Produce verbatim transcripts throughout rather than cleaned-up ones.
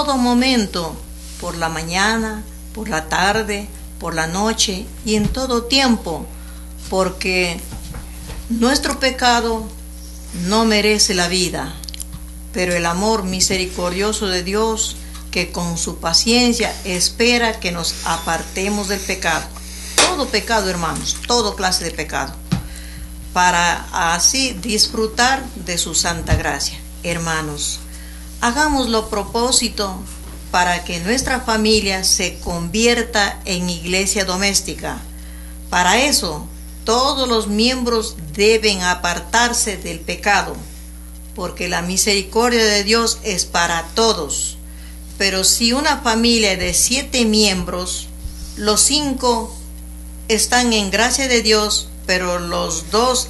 todo momento, por la mañana, por la tarde, por la noche y en todo tiempo, porque nuestro pecado no merece la vida, pero el amor misericordioso de Dios, que con su paciencia espera que nos apartemos del pecado. Todo pecado, hermanos, toda clase de pecado, para así disfrutar de su santa gracia. Hermanos, hagámoslo a propósito para que nuestra familia se convierta en iglesia doméstica. Para eso, todos los miembros deben apartarse del pecado, porque la misericordia de Dios es para todos. Pero si una familia de siete miembros, los cinco están en gracia de Dios, pero los dos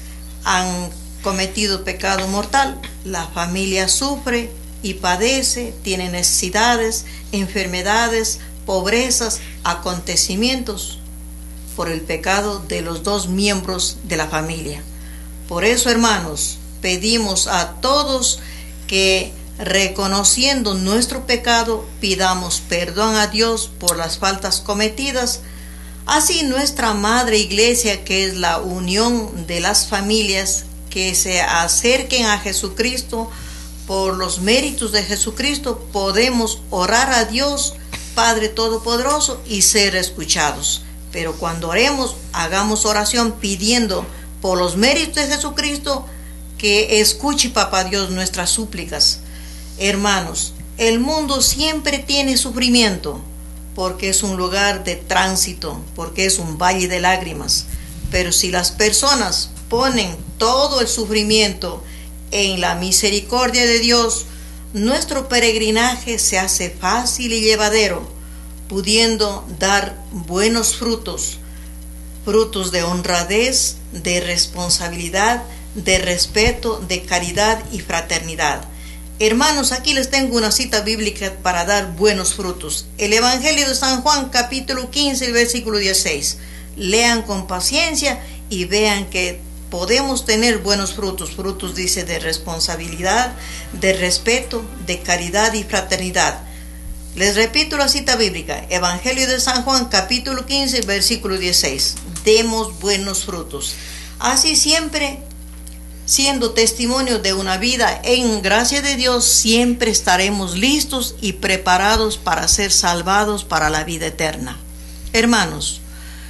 han cometido pecado mortal, la familia sufre y padece, tiene necesidades, enfermedades, pobrezas, acontecimientos por el pecado de los dos miembros de la familia. Por eso, hermanos, pedimos a todos que, reconociendo nuestro pecado, pidamos perdón a Dios por las faltas cometidas. Así nuestra Madre Iglesia, que es la unión de las familias, que se acerquen a Jesucristo, por los méritos de Jesucristo, podemos orar a Dios, Padre Todopoderoso, y ser escuchados. Pero cuando oremos, hagamos oración pidiendo por los méritos de Jesucristo, que escuche, Papá Dios, nuestras súplicas. Hermanos, el mundo siempre tiene sufrimiento, porque es un lugar de tránsito, porque es un valle de lágrimas. Pero si las personas ponen todo el sufrimiento en la misericordia de Dios, nuestro peregrinaje se hace fácil y llevadero, pudiendo dar buenos frutos, frutos de honradez, de responsabilidad, de respeto, de caridad y fraternidad. Hermanos, aquí les tengo una cita bíblica para dar buenos frutos. El Evangelio de San Juan, capítulo quince, el versículo dieciséis. Lean con paciencia y vean que podemos tener buenos frutos. Frutos, dice, de responsabilidad, de respeto, de caridad y fraternidad. Les repito la cita bíblica. Evangelio de San Juan, capítulo quince, versículo dieciséis. Demos buenos frutos. Así siempre, siendo testimonio de una vida en gracia de Dios, siempre estaremos listos y preparados para ser salvados para la vida eterna. Hermanos,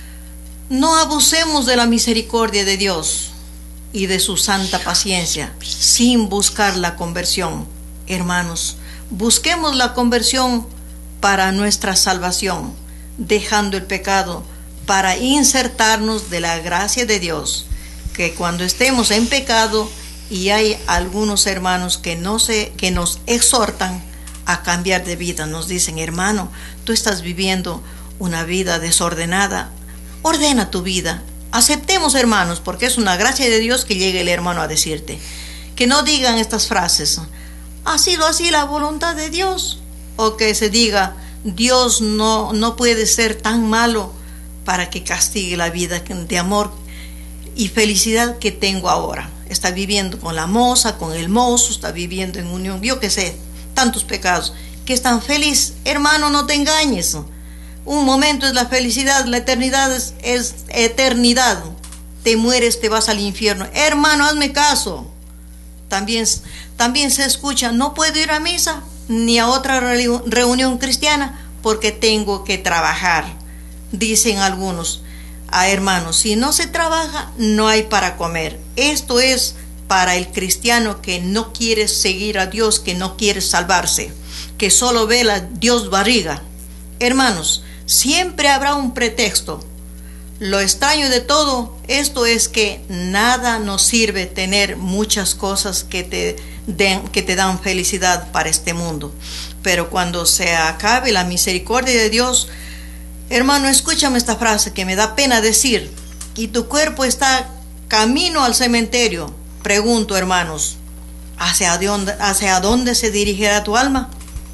no abusemos de la misericordia de Dios y de su santa paciencia sin buscar la conversión. Hermanos, busquemos la conversión para nuestra salvación, dejando el pecado para insertarnos de la gracia de Dios. Que cuando estemos en pecado, y hay algunos hermanos que, no se, que nos exhortan a cambiar de vida, nos dicen: hermano, tú estás viviendo una vida desordenada, ordena tu vida. Aceptemos, hermanos, porque es una gracia de Dios que llegue el hermano a decirte, que no digan estas frases: ¿ha sido así la voluntad de Dios? O que se diga: Dios no, no puede ser tan malo para que castigue la vida de amor y felicidad que tengo ahora. Está viviendo con la moza, con el mozo, está viviendo en unión, yo qué sé, tantos pecados, que están feliz. Hermano, no te engañes. Un momento es la felicidad, la eternidad es, es eternidad. Te mueres, te vas al infierno. Hermano, hazme caso. También, también se escucha: no puedo ir a misa ni a otra reunión cristiana porque tengo que trabajar. Dicen algunos: ah, hermanos, si no se trabaja, no hay para comer. Esto es para el cristiano que no quiere seguir a Dios, que no quiere salvarse, que solo ve a Dios barriga. Hermanos, siempre habrá un pretexto. Lo extraño de todo esto es que nada nos sirve tener muchas cosas que te den, que te dan felicidad para este mundo. Pero cuando se acabe la misericordia de Dios, hermano, escúchame esta frase que me da pena decir: y tu cuerpo está camino al cementerio. Pregunto, hermanos, ¿hacia dónde, hacia dónde se dirigirá tu alma?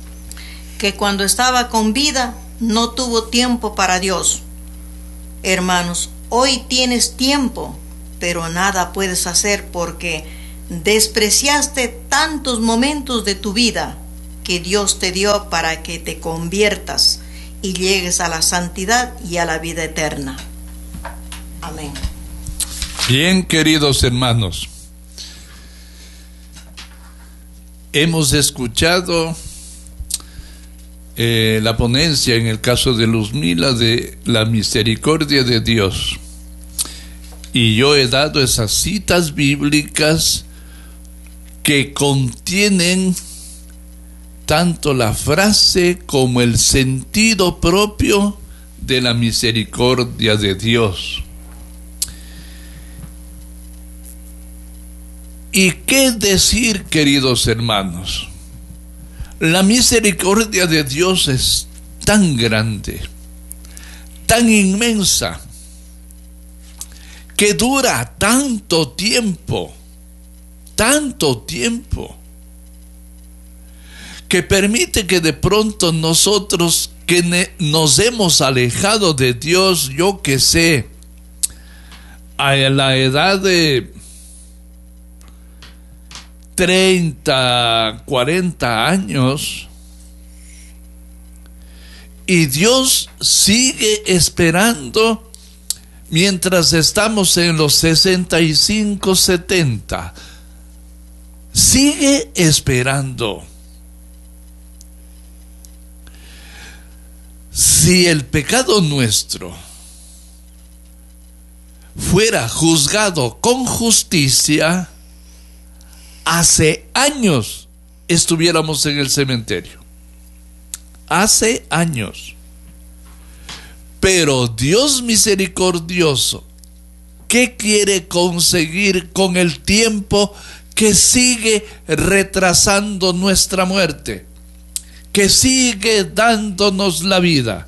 Que cuando estaba con vida no tuvo tiempo para Dios. Hermanos, hoy tienes tiempo, pero nada puedes hacer porque despreciaste tantos momentos de tu vida. que Dios te dio para que te conviertas y llegues a la santidad y a la vida eterna. Amén. Bien, queridos hermanos, hemos escuchado eh, la ponencia en el caso de Luzmila de la misericordia de Dios, y yo he dado esas citas bíblicas que contienen tanto la frase como el sentido propio de la misericordia de Dios. ¿Y qué decir, queridos hermanos? La misericordia de Dios es tan grande, tan inmensa, que dura tanto tiempo, tanto tiempo, que permite que de pronto nosotros que nos hemos alejado de Dios, yo que sé, a la edad de treinta, cuarenta años, y Dios sigue esperando mientras estamos en los sesenta y cinco, setenta, sigue esperando. Si el pecado nuestro fuera juzgado con justicia, hace años estuviéramos en el cementerio. Hace años. Pero Dios misericordioso, ¿qué quiere conseguir con el tiempo que sigue retrasando nuestra muerte? Que sigue dándonos la vida.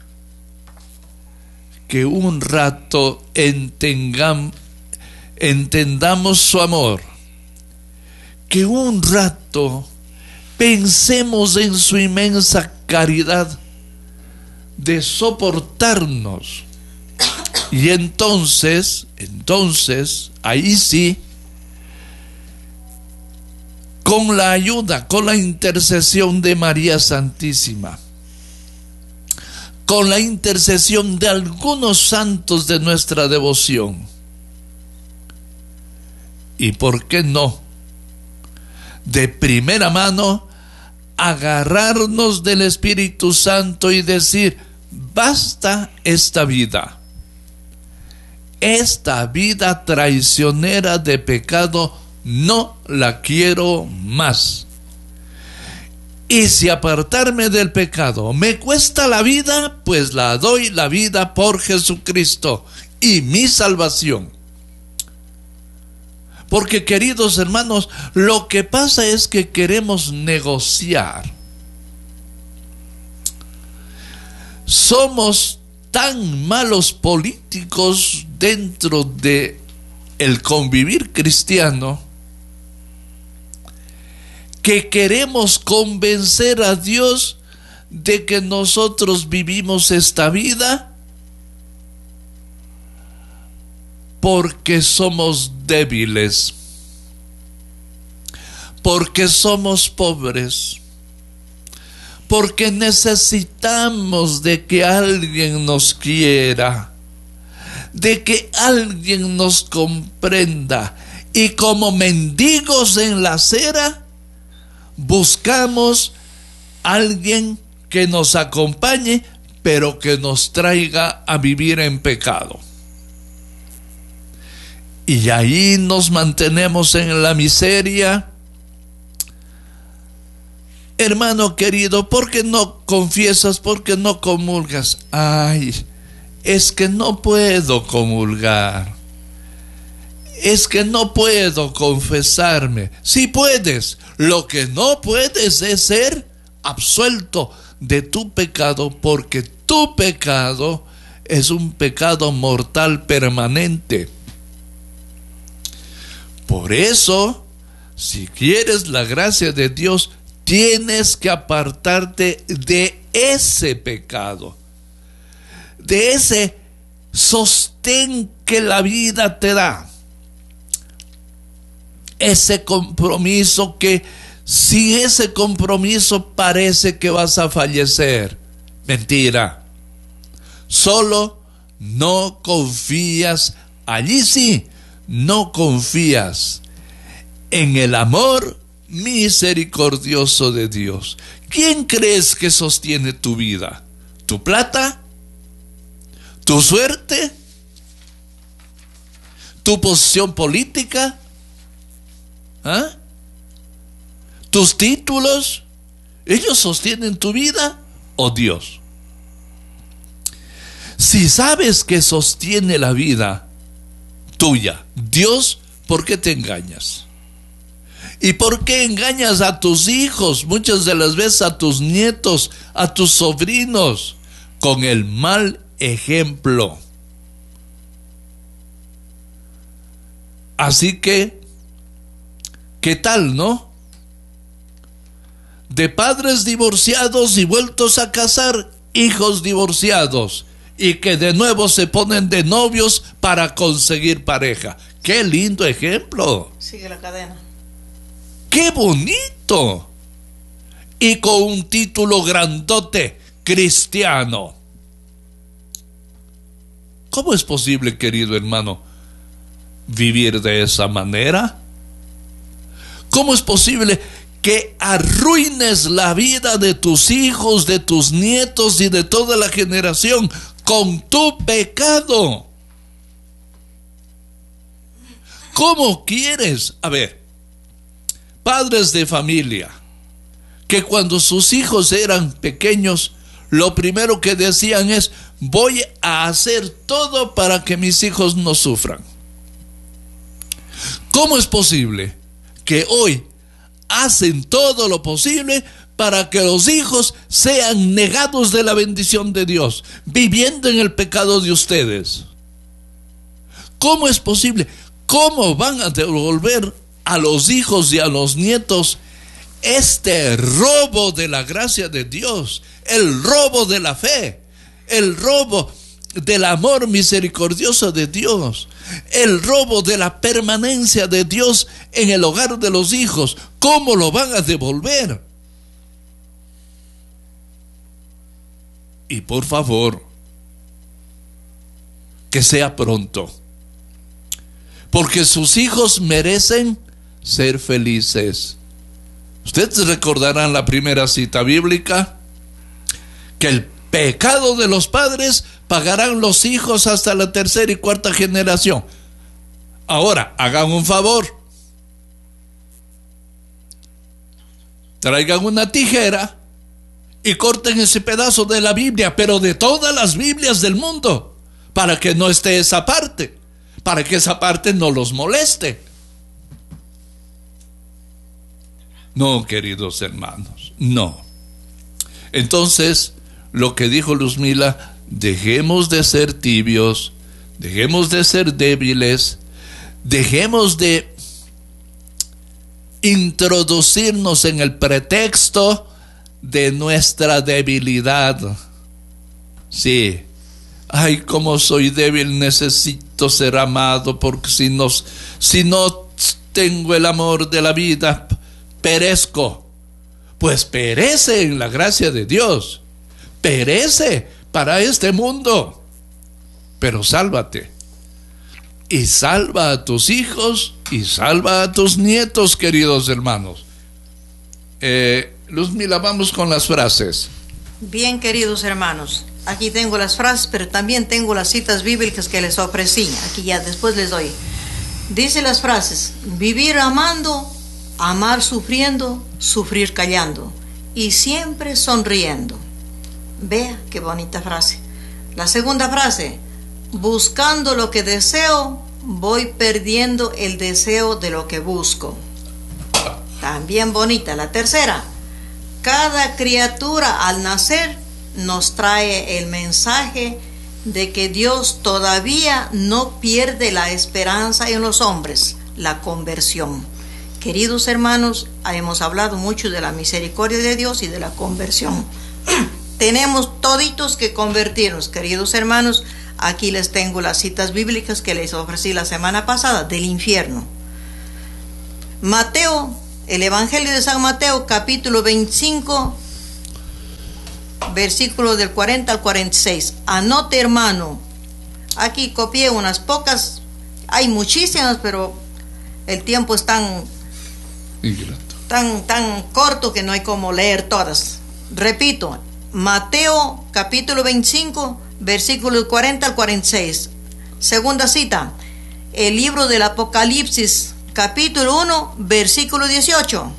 Que un rato entendam, entendamos su amor. Que un rato pensemos en su inmensa caridad de soportarnos. Y entonces, entonces, ahí sí, con la ayuda, con la intercesión de María Santísima, con la intercesión de algunos santos de nuestra devoción, y por qué no, de primera mano, agarrarnos del Espíritu Santo y decir: basta esta vida, esta vida traicionera de pecado, no la quiero más. Y si apartarme del pecado me cuesta la vida, pues la doy la vida por Jesucristo y mi salvación. Porque, queridos hermanos, lo que pasa es que queremos negociar. Somos tan malos políticos dentro de el convivir cristiano que queremos convencer a Dios de que nosotros vivimos esta vida porque somos débiles, porque somos pobres, porque necesitamos de que alguien nos quiera, de que alguien nos comprenda, y como mendigos en la acera buscamos a alguien que nos acompañe, pero que nos traiga a vivir en pecado. Y ahí nos mantenemos en la miseria. Hermano querido, ¿por qué no confiesas? ¿Por qué no comulgas? Ay, es que no puedo comulgar. Es que no puedo confesarme. Sí puedes. Lo que no puedes es ser absuelto de tu pecado, porque tu pecado es un pecado mortal permanente. Por eso, si quieres la gracia de Dios, tienes que apartarte de ese pecado, de ese sostén que la vida te da, ese compromiso que sin ese compromiso parece que vas a fallecer. Mentira. Solo no confías, allí sí, no confías en el amor misericordioso de Dios. ¿Quién crees que sostiene tu vida? ¿Tu plata? ¿Tu suerte? ¿Tu posición política? ¿Ah? ¿Tus títulos? ¿Ellos sostienen tu vida o Dios? Si sabes que sostiene la vida tuya Dios, ¿por qué te engañas? ¿Y por qué engañas a tus hijos, muchas de las veces a tus nietos, a tus sobrinos, con el mal ejemplo? Así que, ¿qué tal, no? De padres divorciados y vueltos a casar, hijos divorciados, y que de nuevo se ponen de novios para conseguir pareja. ¡Qué lindo ejemplo! Sigue la cadena. ¡Qué bonito! Y con un título grandote, cristiano. ¿Cómo es posible, querido hermano, vivir de esa manera? ¿Cómo es posible que arruines la vida de tus hijos, de tus nietos y de toda la generación con tu pecado? ¿Cómo quieres? A ver, padres de familia que cuando sus hijos eran pequeños, lo primero que decían es: voy a hacer todo para que mis hijos no sufran. ¿Cómo es posible que hoy hacen todo lo posible para que los hijos sean negados de la bendición de Dios, viviendo en el pecado de ustedes? ¿Cómo es posible? ¿Cómo van a devolver a los hijos y a los nietos este robo de la gracia de Dios, el robo de la fe, el robo del amor misericordioso de Dios, el robo de la permanencia de Dios en el hogar de los hijos? ¿Cómo lo van a devolver? Y por favor, que sea pronto, porque sus hijos merecen ser felices. Ustedes recordarán la primera cita bíblica, que el pecado de los padres pagarán los hijos hasta la tercera y cuarta generación. Ahora, hagan un favor, traigan una tijera y corten ese pedazo de la Biblia, pero de todas las Biblias del mundo, para que no esté esa parte, para que esa parte no los moleste. No, queridos hermanos, no. Entonces, lo que dijo Luzmila, dejemos de ser tibios, dejemos de ser débiles, dejemos de introducirnos en el pretexto de nuestra debilidad. Sí, ay, como soy débil, necesito ser amado, porque si no, si no tengo el amor de la vida, perezco. Pues perece en la gracia de Dios, perece para este mundo, pero sálvate y salva a tus hijos y salva a tus nietos, queridos hermanos. eh, Luzmila, vamos con las frases. Bien, queridos hermanos, aquí tengo las frases, pero también tengo las citas bíblicas que les ofrecí. Aquí ya después les doy. Dice las frases: vivir amando, amar sufriendo, sufrir callando y siempre sonriendo. Vea qué bonita frase. La segunda frase: buscando lo que deseo, voy perdiendo el deseo de lo que busco. También bonita. La tercera: cada criatura al nacer nos trae el mensaje de que Dios todavía no pierde la esperanza en los hombres, la conversión. Queridos hermanos, hemos hablado mucho de la misericordia de Dios y de la conversión. Tenemos toditos que convertirnos, queridos hermanos. Aquí les tengo las citas bíblicas que les ofrecí la semana pasada del infierno. Mateo El Evangelio de San Mateo, capítulo veinticinco, versículo del cuarenta al cuarenta y seis. Anote, hermano. Aquí copié unas pocas. Hay muchísimas, pero el tiempo es tan, tan, tan corto que no hay como leer todas. Repito, Mateo, capítulo veinticinco, versículo del cuarenta al cuarenta y seis. Segunda cita, el libro del Apocalipsis, capítulo uno, versículo dieciocho.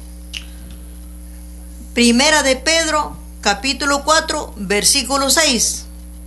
Primera de Pedro, capítulo cuatro, versículo seis.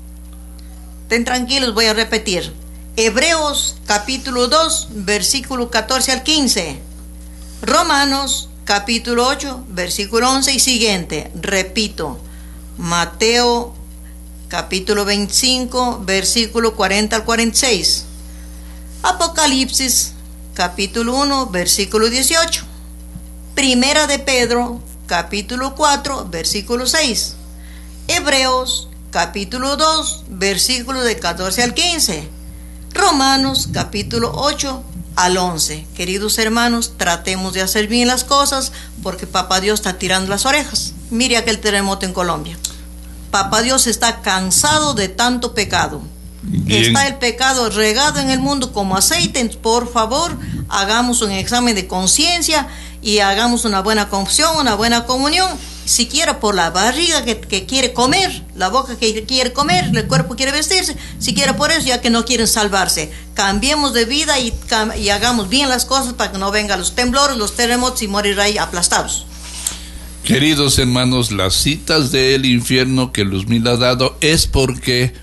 Estén tranquilos, voy a repetir. Hebreos, capítulo dos, versículo catorce al quince. Romanos, capítulo ocho, versículo once y siguiente. Repito, Mateo, capítulo veinticinco, versículo cuarenta al cuarenta y seis. Apocalipsis, capítulo uno, versículo dieciocho. Primera de Pedro, capítulo cuatro, versículo seis. Hebreos, capítulo dos, versículo de catorce al quince. Romanos, capítulo ocho al once. Queridos hermanos, tratemos de hacer bien las cosas, porque Papá Dios está tirando las orejas. Mire aquel terremoto en Colombia. Papá Dios está cansado de tanto pecado. Bien. Está el pecado regado en el mundo como aceite. Por favor, hagamos un examen de conciencia y hagamos una buena confesión, una buena comunión. Siquiera por la barriga que, que quiere comer, la boca que quiere comer, el cuerpo quiere vestirse, siquiera por eso, ya que no quieren salvarse. Cambiemos de vida y, y hagamos bien las cosas para que no vengan los temblores, los terremotos y morir ahí aplastados. Queridos hermanos, las citas del infierno que Luzmil ha dado es porque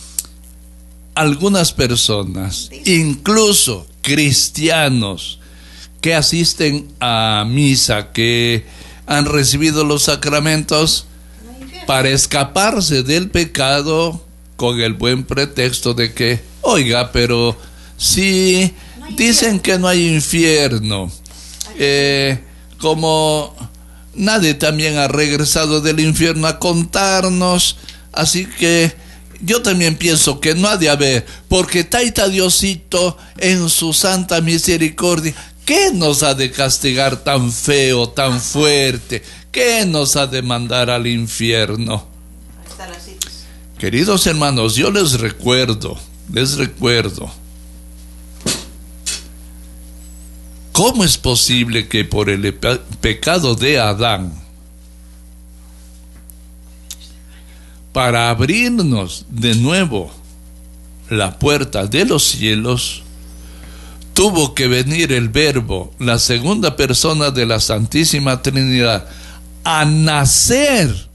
algunas personas, incluso cristianos que asisten a misa, que han recibido los sacramentos, para escaparse del pecado con el buen pretexto de que, oiga, pero si dicen que no hay infierno, eh, como nadie también ha regresado del infierno a contarnos, así que yo también pienso que no ha de haber, porque Taita Diosito en su santa misericordia, ¿qué nos ha de castigar tan feo, tan fuerte? ¿Qué nos ha de mandar al infierno? Queridos hermanos, yo les recuerdo, les recuerdo, ¿cómo es posible que por el pe- pecado de Adán, para abrirnos de nuevo la puerta de los cielos, tuvo que venir el Verbo, la segunda persona de la Santísima Trinidad, a nacer,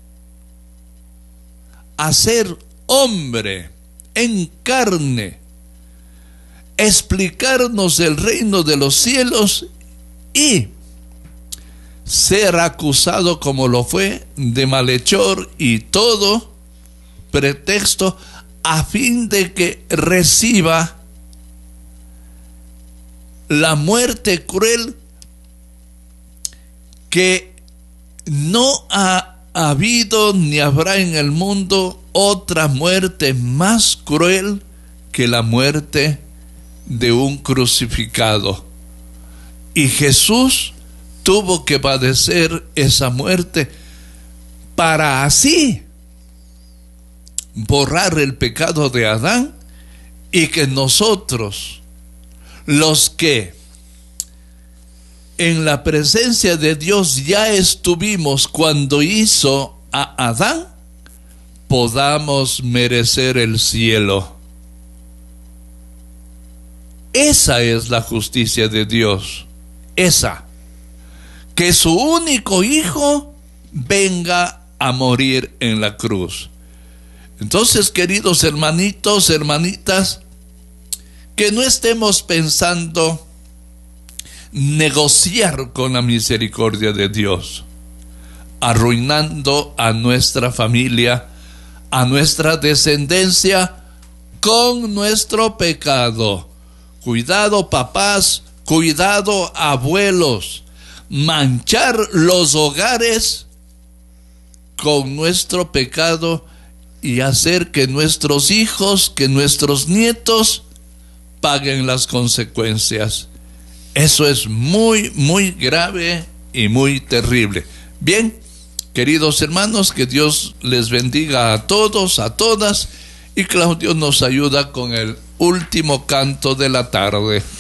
a ser hombre en carne, explicarnos el reino de los cielos y ser acusado como lo fue de malhechor y todo pretexto a fin de que reciba la muerte cruel que no ha habido ni habrá en el mundo otra muerte más cruel que la muerte de un crucificado. Y Jesús tuvo que padecer esa muerte para así borrar el pecado de Adán y que nosotros, los que en la presencia de Dios ya estuvimos cuando hizo a Adán, podamos merecer el cielo. Esa es la justicia de Dios, esa, que su único hijo venga a morir en la cruz. Entonces, queridos hermanitos, hermanitas, que no estemos pensando negociar con la misericordia de Dios, arruinando a nuestra familia, a nuestra descendencia con nuestro pecado. Cuidado, papás, cuidado, abuelos, manchar los hogares con nuestro pecado y hacer que nuestros hijos, que nuestros nietos paguen las consecuencias. Eso es muy, muy grave y muy terrible. Bien, queridos hermanos, que Dios les bendiga a todos, a todas, y Claudio nos ayuda con el último canto de la tarde.